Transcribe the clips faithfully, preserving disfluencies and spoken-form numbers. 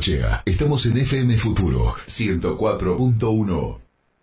Necochea. Estamos en F M Futuro ciento cuatro punto uno.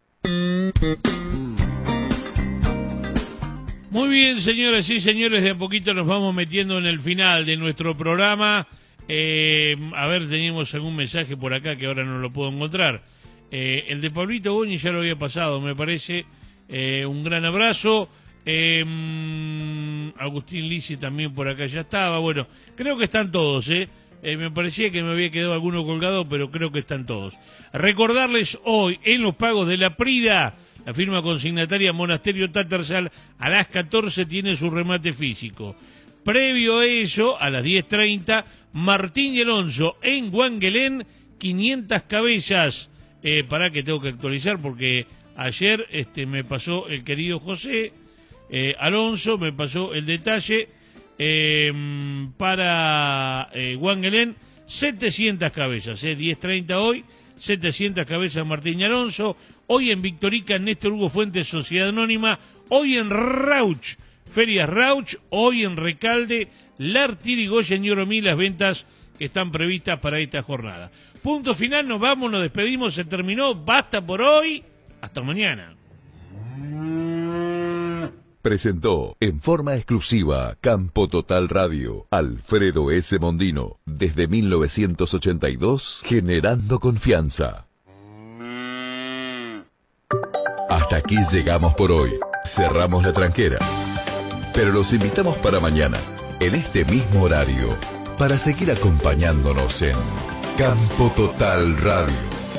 Muy bien, señoras y señores, de a poquito nos vamos metiendo en el final de nuestro programa. Eh, a ver, teníamos algún mensaje por acá que ahora no lo puedo encontrar. Eh, el de Pablito Goñi ya lo había pasado, me parece. Eh, un gran abrazo. Eh, Agustín Lisi también por acá ya estaba. Bueno, creo que están todos, ¿eh? Eh, me parecía que me había quedado alguno colgado, pero creo que están todos. Recordarles hoy, en los pagos de la Prida, la firma consignataria Monasterio Tattersall a las catorce tiene su remate físico. Previo a eso, a las diez treinta, Martín y Alonso en Guanguelén, quinientas cabezas. Eh, para que tengo que actualizar porque ayer este, me pasó el querido José eh, Alonso, me pasó el detalle eh, para eh, Guanguelén, setecientas cabezas, eh, diez treinta hoy, setecientas cabezas Martín y Alonso. Hoy en Victorica, Néstor Hugo Fuentes, Sociedad Anónima. Hoy en Rauch, Ferias Rauch. Hoy en Recalde, Lartir y Goyen y Oromí, las ventas que están previstas para esta jornada. Punto final, nos vamos, nos despedimos, se terminó, basta por hoy, hasta mañana. Presentó en forma exclusiva Campo Total Radio, Alfredo S. Mondino, desde mil novecientos ochenta y dos, generando confianza. Hasta aquí llegamos por hoy, cerramos la tranquera, pero los invitamos para mañana, en este mismo horario, para seguir acompañándonos en Campo Total Radio.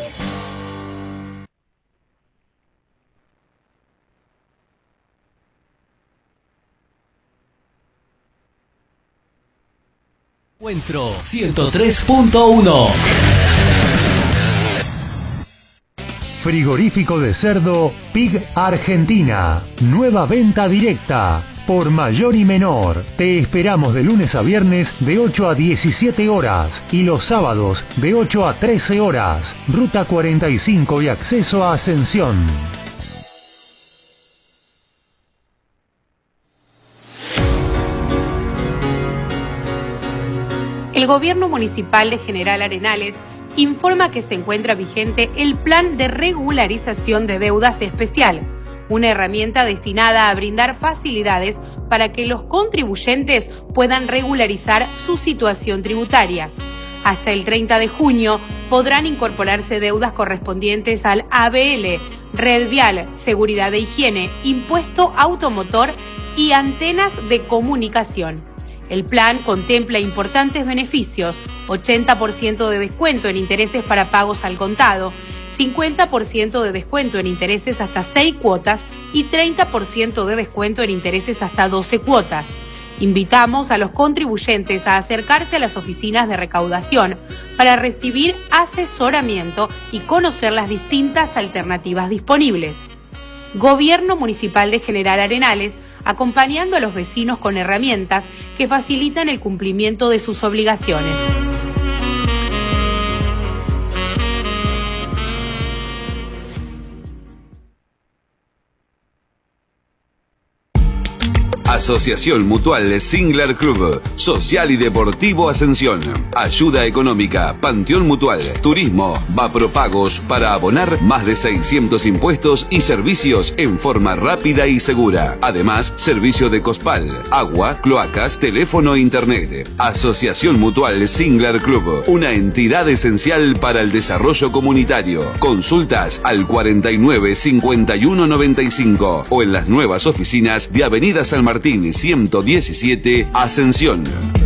Encuentro ciento tres punto uno. Frigorífico de cerdo Pig Argentina. Nueva venta directa. Por mayor y menor, te esperamos de lunes a viernes de ocho a diecisiete horas y los sábados de ocho a trece horas. Ruta cuarenta y cinco y acceso a Ascensión. El Gobierno Municipal de General Arenales informa que se encuentra vigente el Plan de Regularización de Deudas Especial, una herramienta destinada a brindar facilidades para que los contribuyentes puedan regularizar su situación tributaria. Hasta el treinta de junio podrán incorporarse deudas correspondientes al A B L, Red Vial, Seguridad e Higiene, Impuesto Automotor y Antenas de Comunicación. El plan contempla importantes beneficios: ochenta por ciento de descuento en intereses para pagos al contado, cincuenta por ciento de descuento en intereses hasta seis cuotas y treinta por ciento de descuento en intereses hasta doce cuotas. Invitamos a los contribuyentes a acercarse a las oficinas de recaudación para recibir asesoramiento y conocer las distintas alternativas disponibles. Gobierno Municipal de General Arenales, acompañando a los vecinos con herramientas que facilitan el cumplimiento de sus obligaciones. Asociación Mutual Singler Club, Social y Deportivo Ascensión. Ayuda económica, Panteón Mutual, Turismo, Vapropagos para abonar más de seiscientos impuestos y servicios en forma rápida y segura. Además, servicio de Cospal, agua, cloacas, teléfono e internet. Asociación Mutual Singler Club, una entidad esencial para el desarrollo comunitario. Consultas al cuarenta y nueve, cincuenta y uno, noventa y cinco o en las nuevas oficinas de Avenida San Martín ciento diecisiete, Ascensión.